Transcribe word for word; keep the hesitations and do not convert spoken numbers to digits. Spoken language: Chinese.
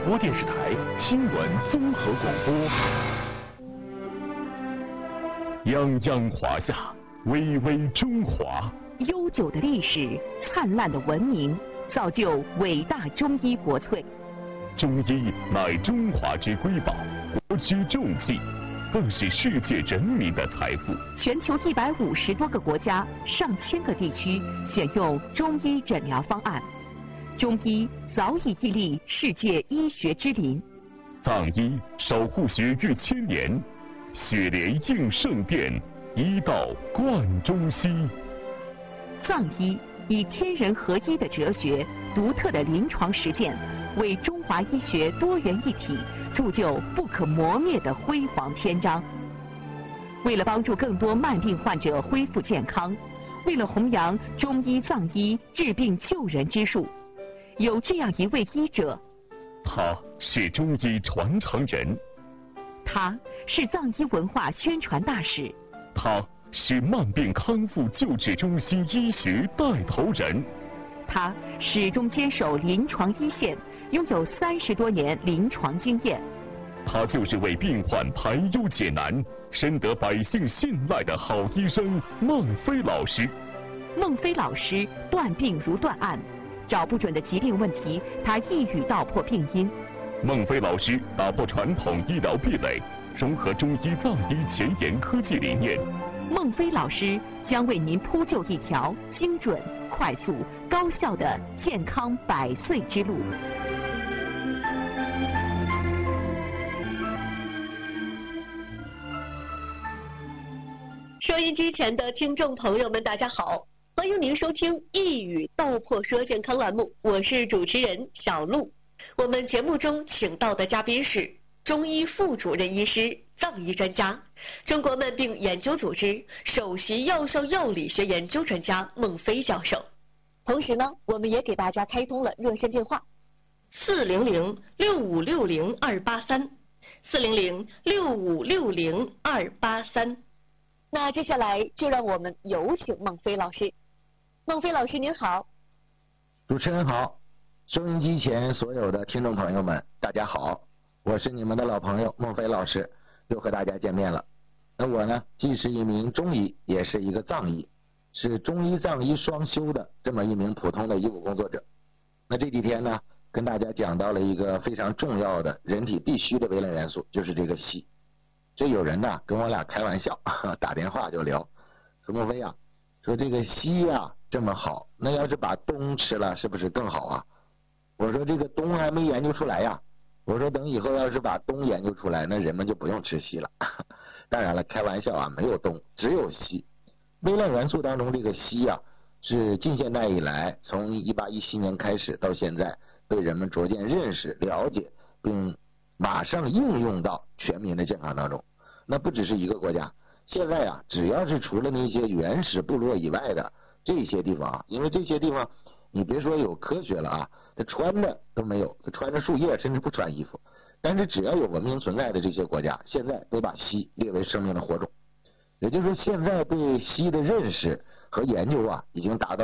播电视台新闻综合广播。泱泱华夏，巍巍中华。 悠久的历史，灿烂的文明，造就伟大中医国粹。 中医乃中华之瑰宝，国之重器，更是世界人民的财富。 全球一百五十多个国家、上千个地区选用中医诊疗方案，中医早已屹立世界医学之林。 藏医守护学逾千年，血莲应圣变，医道贯中西。 藏医以天人合一的哲学、独特的临床实践，为中华医学多元一体铸就不可磨灭的辉煌篇章。为了帮助更多慢病患者恢复健康，为了弘扬中医藏医治病救人之术，有这样一位医者， 他是中医传承人， 他是藏医文化宣传大使， 他是慢病康复救治中心医学带头人， 他始终坚守临床一线，拥有三十多年临床经验。 他就是为病患排忧解难、深得百姓信赖的好医生孟非老师。 孟非老师断病如断案，找不准的疾病问题，他一语道破病因。 孟非老师打破传统医疗壁垒，融合中医藏医前沿科技理念。 孟非老师将为您铺就一条精准、快速、高效的健康百岁之路。 收音机前的听众朋友们，大家好，欢迎您收听《一语道破说健康》栏目，我是主持人小璐。我们节目中请到的嘉宾是中医副主任医师、藏医专家、中国慢病研究组织首席药效药理学研究专家孟非教授。同时呢，我们也给大家开通了热线电话四零零六五六零二八三，四零零六五六零二八三。那接下来就让我们有请孟非老师。孟非老师您好。 主持人好，收音机前所有的听众朋友们，大家好。我是你们的老朋友孟非老师，又和大家见面了。那我呢，既是一名中医，也是一个藏医，是中医藏医双修的这么一名普通的医务工作者。那这几天呢，跟大家讲到了一个非常重要的人体必须的微量元素，就是这个硒。这有人呢跟我俩开玩笑，打电话就聊，说孟非啊，说这个硒啊这么好，那要是把氡吃了，是不是更好啊？我说这个氡还没研究出来呀。我说等以后要是把氡研究出来，那人们就不用吃硒了。当然了，开玩笑啊，没有氡，只有硒。微量元素当中这个硒啊，是近现代以来，从一八一七年开始到现在，被人们逐渐认识、了解，并马上应用到全民的健康当中。那不只是一个国家，现在啊，只要是除了那些原始部落以外的这些地方啊，因为这些地方你别说有科学了啊，他穿的都没有，他穿着树叶，甚至不穿衣服。但是只要有文明存在的这些国家，现在都把硒列为生命的火种。也就是说，现在对硒的认识和研究啊，已经达到